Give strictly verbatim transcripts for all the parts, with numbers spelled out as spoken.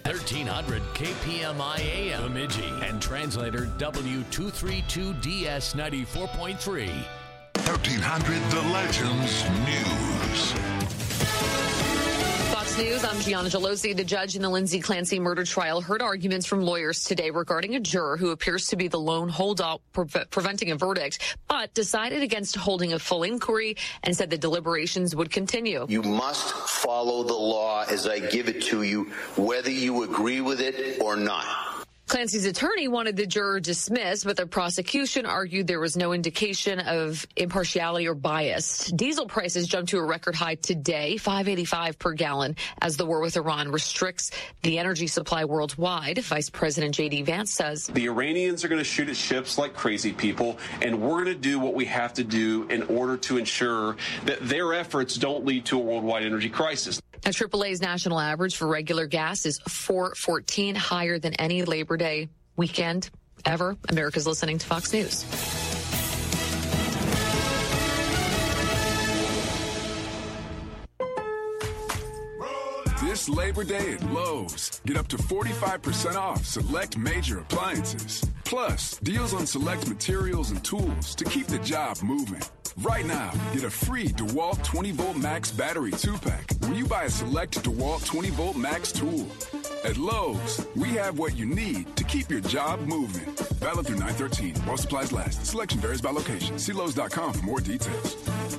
thirteen hundred K P M I A M Bemidji and translator W two thirty-two D S ninety-four point three. thirteen hundred The Legends News. Fox News, I'm Gianna Gelosi. The judge in the Lindsay Clancy murder trial heard arguments from lawyers today regarding a juror who appears to be the lone holdout pre- preventing a verdict, but decided against holding a full inquiry and said the deliberations would continue. You must follow the law as I give it to you, whether you agree with it or not. Clancy's attorney wanted the juror dismissed, but the prosecution argued there was no indication of impartiality or bias. Diesel prices jumped to a record high today, five eighty-five per gallon, as the war with Iran restricts the energy supply worldwide. Vice President J D Vance says the Iranians are going to shoot at ships like crazy people, and we're going to do what we have to do in order to ensure that their efforts don't lead to a worldwide energy crisis. A triple A's national average for regular gas is four fourteen, higher than any Labor Day weekend ever. America's listening to Fox News. This Labor Day at Lowe's, get up to forty-five percent off select major appliances. Plus, deals on select materials and tools to keep the job moving. Right now, get a free DeWalt twenty volt Max battery two pack when you buy a select DeWalt twenty volt Max tool. At Lowe's, we have what you need to keep your job moving. Valid through nine thirteen while supplies last. Selection varies by location. See Lowe's dot com for more details.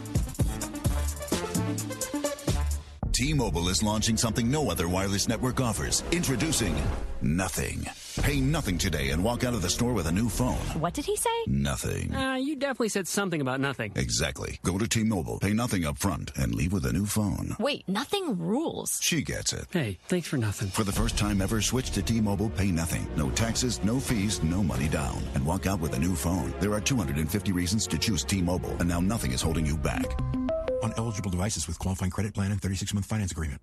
T-Mobile is launching something no other wireless network offers. Introducing Nothing. Pay nothing today and walk out of the store with a new phone. What did he say? Nothing. Uh, you definitely said something about nothing. Exactly. Go to T-Mobile, pay nothing up front, and leave with a new phone. Wait, nothing rules. She gets it. Hey, thanks for nothing. For the first time ever, switch to T-Mobile, pay nothing. No taxes, no fees, no money down. And walk out with a new phone. There are two hundred fifty reasons to choose T-Mobile, and now nothing is holding you back. On eligible devices with qualifying credit plan and thirty-six month finance agreement.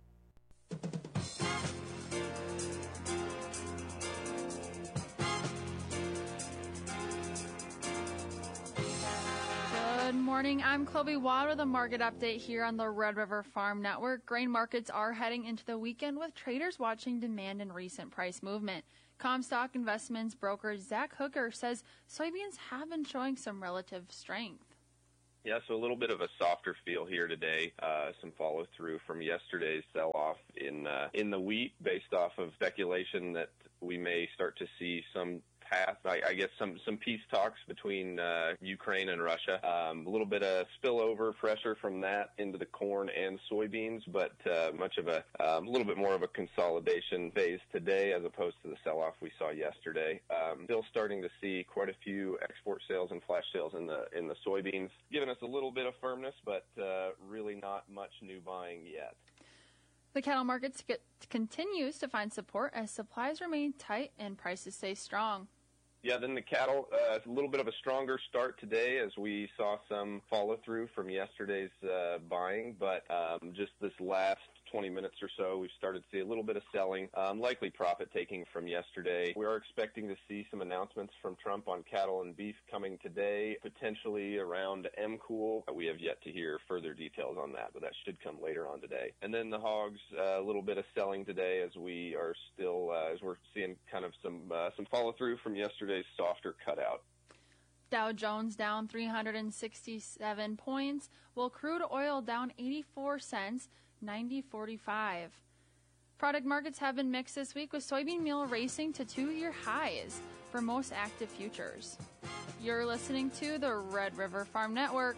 Good morning. I'm Chloe Watt with a market update here on the Red River Farm Network. Grain markets are heading into the weekend with traders watching demand and recent price movement. Comstock Investments broker Zach Hooker says soybeans have been showing some relative strength. Yeah, so a little bit of a softer feel here today. Uh, some follow through from yesterday's sell-off in uh, in the wheat, based off of speculation that we may start to see some path, I, I guess, some some peace talks between uh, Ukraine and Russia. Um, a little bit of spillover pressure from that into the corn and soybeans, but uh, much of a um, little bit more of a consolidation phase today as opposed to the sell-off we saw yesterday. Um, still starting to see quite a few export sales and flash sales in the in the soybeans, giving us a little bit of firmness, but uh, really not much new buying yet. The cattle market continues to find support as supplies remain tight and prices stay strong. Yeah, then the cattle, uh, a little bit of a stronger start today as we saw some follow-through from yesterday's uh, buying, but um, just this last twenty minutes or so, we've started to see a little bit of selling, um, likely profit-taking from yesterday. We are expecting to see some announcements from Trump on cattle and beef coming today, potentially around M Cool. We have yet to hear further details on that, but that should come later on today. And then the hogs, uh, a little bit of selling today as we are still, uh, as we're seeing kind of some uh, some follow-through from yesterday's softer cutout. Dow Jones down three hundred sixty-seven points, while crude oil down eighty-four cents, ninety forty-five. Product markets have been mixed this week, with soybean meal racing to two-year highs for most active futures. You're listening to the Red River Farm Network.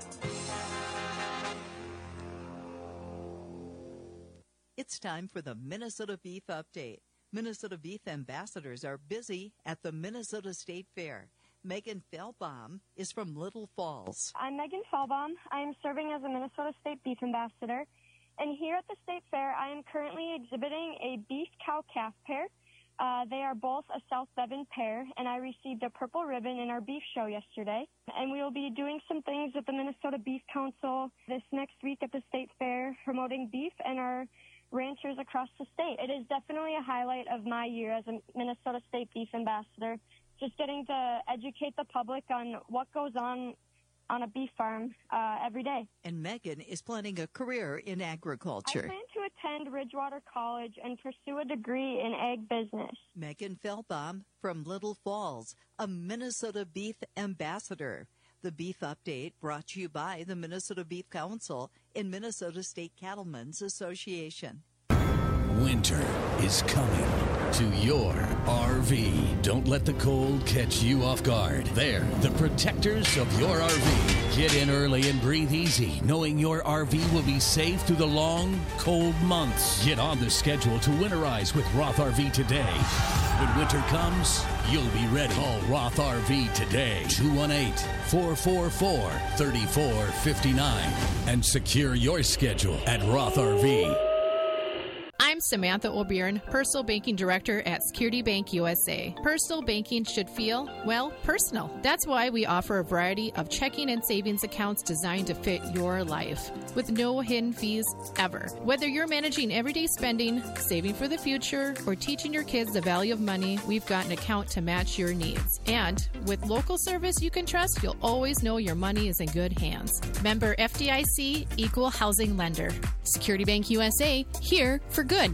It's time for the Minnesota Beef Update. Minnesota Beef ambassadors are busy at the Minnesota State Fair. Megan Fehlbaum is from Little Falls. I'm Megan Fehlbaum. I am serving as a Minnesota State Beef Ambassador. And here at the State Fair, I am currently exhibiting a beef cow-calf pair. Uh, they are both a South Devon pair, and I received a purple ribbon in our beef show yesterday. And we will be doing some things with the Minnesota Beef Council this next week at the State Fair, promoting beef and our ranchers across the state. It is definitely a highlight of my year as a Minnesota State Beef Ambassador, just getting to educate the public on what goes on on a beef farm uh, every day. And Megan is planning a career in agriculture. I plan to attend Ridgewater College and pursue a degree in ag business. Megan Feldbaum from Little Falls, a Minnesota Beef ambassador. The Beef Update brought to you by the Minnesota Beef Council and Minnesota State Cattlemen's Association. Winter is coming to your R V. Don't let the cold catch you off guard. They're the protectors of your R V. Get in early and breathe easy, knowing your R V will be safe through the long, cold months. Get on the schedule to winterize with Roth R V today. When winter comes, you'll be ready. Call Roth R V today, two one eight, four four four, three four five nine, and secure your schedule at Roth R V. I'm Samantha O'Byrne, Personal Banking Director at Security Bank U S A. Personal banking should feel, well, personal. That's why we offer a variety of checking and savings accounts designed to fit your life, with no hidden fees ever. Whether you're managing everyday spending, saving for the future, or teaching your kids the value of money, we've got an account to match your needs. And with local service you can trust, you'll always know your money is in good hands. Member F D I C, Equal Housing Lender. Security Bank U S A, here for good.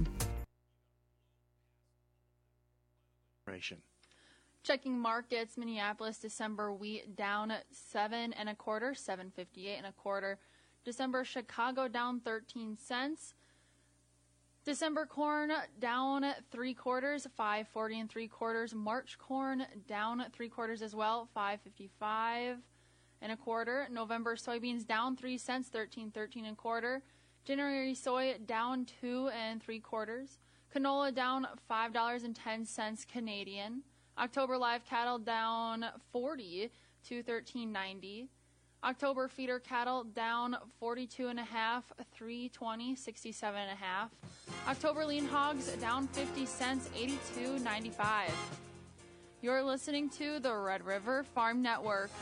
Checking markets, Minneapolis December wheat down seven and a quarter, seven fifty-eight and a quarter. December Chicago down thirteen cents. December corn down three quarters, five forty and three quarters. March corn down three quarters as well, five fifty-five and a quarter. November soybeans down three cents, thirteen thirteen and a quarter. January soy down two and three quarters. Canola down five dollars and ten cents Canadian. October live cattle down forty to thirteen ninety. October feeder cattle down forty-two and a half, three twenty, sixty-seven and a half. October lean hogs down fifty cents, eighty-two ninety-five. You're listening to the Red River Farm Network.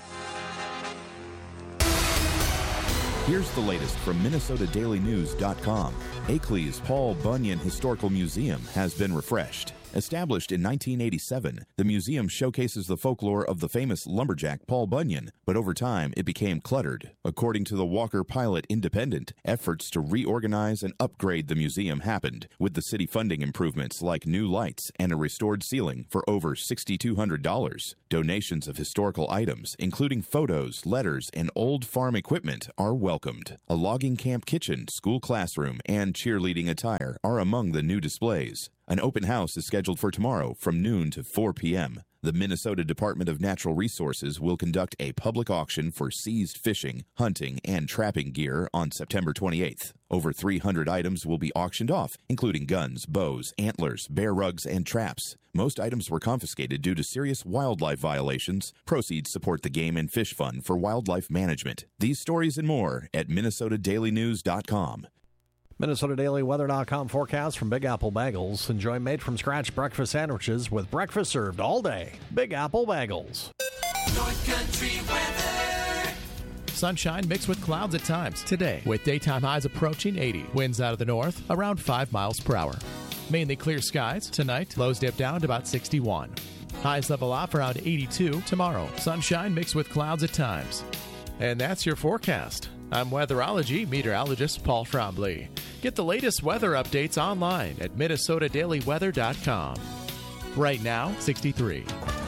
Here's the latest from Minnesota Daily News dot com. Akeley's Paul Bunyan Historical Museum has been refreshed. Established in nineteen eighty-seven, the museum showcases the folklore of the famous lumberjack Paul Bunyan, but over time it became cluttered. According to the Walker Pilot Independent, efforts to reorganize and upgrade the museum happened, with the city funding improvements like new lights and a restored ceiling for over six thousand two hundred dollars. Donations of historical items, including photos, letters, and old farm equipment, are welcomed. A logging camp kitchen, school classroom, and cheerleading attire are among the new displays. An open house is scheduled for tomorrow from noon to four p.m. The Minnesota Department of Natural Resources will conduct a public auction for seized fishing, hunting, and trapping gear on September twenty-eighth. Over three hundred items will be auctioned off, including guns, bows, antlers, bear rugs, and traps. Most items were confiscated due to serious wildlife violations. Proceeds support the Game and Fish Fund for Wildlife Management. These stories and more at Minnesota Daily News dot com. Minnesota Daily Weather dot com forecast from Big Apple Bagels. Enjoy made-from-scratch breakfast sandwiches with breakfast served all day. Big Apple Bagels. North Country weather. Sunshine mixed with clouds at times today, with daytime highs approaching eighty. Winds out of the north around five miles per hour. Mainly clear skies tonight. Lows dip down to about sixty-one. Highs level off around eighty-two tomorrow. Sunshine mixed with clouds at times. And that's your forecast. I'm weatherology meteorologist Paul Trombley. Get the latest weather updates online at Minnesota Daily Weather dot com. Right now, sixty-three.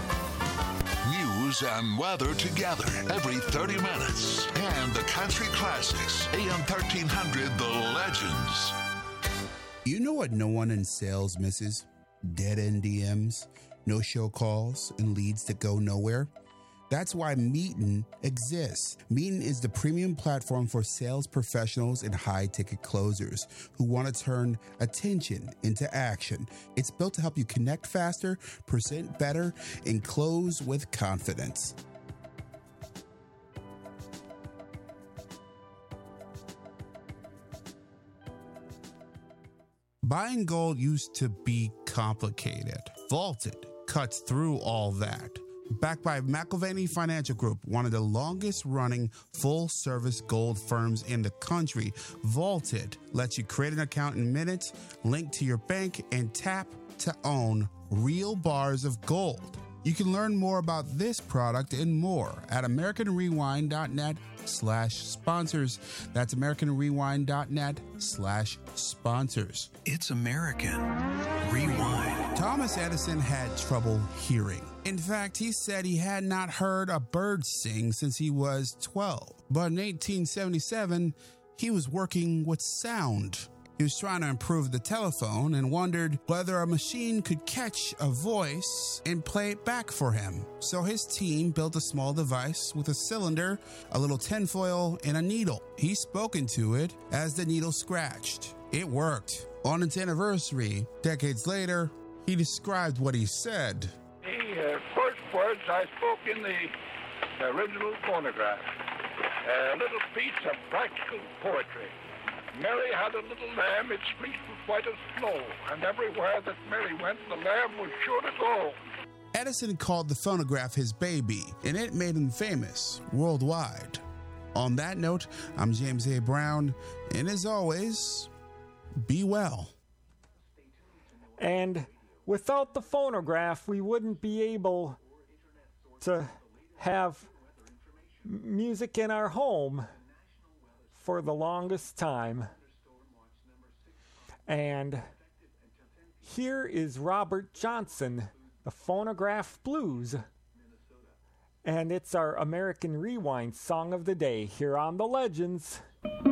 News and weather together every thirty minutes. And the country classics. A M thirteen hundred, The Legends. You know what no one in sales misses? Dead-end D Ms, no-show calls, and leads that go nowhere. That's why Meetin exists. Meetin is the premium platform for sales professionals and high-ticket closers who want to turn attention into action. It's built to help you connect faster, present better, and close with confidence. Buying gold used to be complicated. Vaulted cuts through all that. Backed by McIlvanny Financial Group, one of the longest-running full-service gold firms in the country, Vaulted lets you create an account in minutes, link to your bank, and tap to own real bars of gold. You can learn more about this product and more at American Rewind dot net slash sponsors. That's American Rewind dot net slash sponsors. It's American Rewind. Thomas Edison had trouble hearing. In fact, he said he had not heard a bird sing since he was twelve. But in eighteen seventy-seven, he was working with sound. He was trying to improve the telephone and wondered whether a machine could catch a voice and play it back for him. So his team built a small device with a cylinder, a little tinfoil, and a needle. He spoke into it as the needle scratched. It worked. On its anniversary, decades later, he described what he said. The uh, first words I spoke in the original phonograph. A little piece of practical poetry. Mary had a little lamb, its fleece was white as snow, and everywhere that Mary went, the lamb was sure to go. Edison called the phonograph his baby, and it made him famous worldwide. On that note, I'm James A. Brown, and as always, be well. And without the phonograph, we wouldn't be able to have music in our home for the longest time. And here is Robert Johnson, the Phonograph Blues. And it's our American Rewind song of the day here on The Legends.